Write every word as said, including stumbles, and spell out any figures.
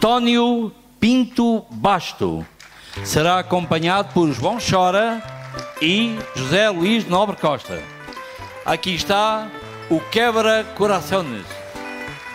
António Pinto Basto. Será acompanhado por João Chora e José Luís Nobre Costa. Aqui está o Quebra Corações.